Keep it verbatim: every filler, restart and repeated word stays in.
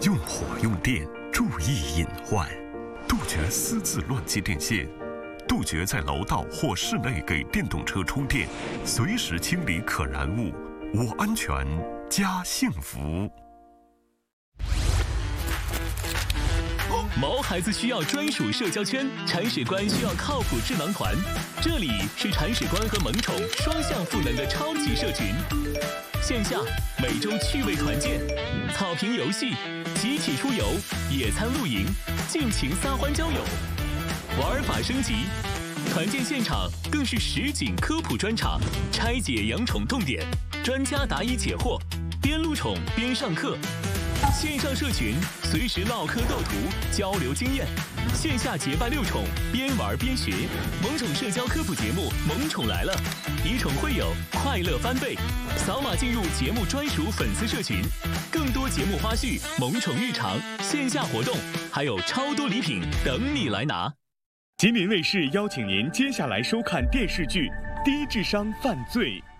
用火用电，注意隐患，杜绝私自乱接电线，杜绝在楼道或室内给电动车充电，随时清理可燃物。我安全，家幸福。 毛孩子需要专属社交圈，铲屎官需要靠谱智囊团。这里是铲屎官和萌宠双向赋能的超级社群。线下每周趣味团建、草坪游戏、集体出游、野餐露营、尽情撒欢交友，玩法升级。团建现场更是实景科普专场，拆解养宠痛点，专家答疑解惑，边录宠边上课。线上社群随时唠嗑斗图，交流经验；线下结伴遛宠，边玩边学。萌宠社交科普节目《萌宠来了》，以宠会友，快乐翻倍。扫码进入节目专属粉丝社群，更多节目花絮、萌宠日常、线下活动，还有超多礼品等你来拿。 吉林卫视邀请您接下来收看电视剧《低智商犯罪》。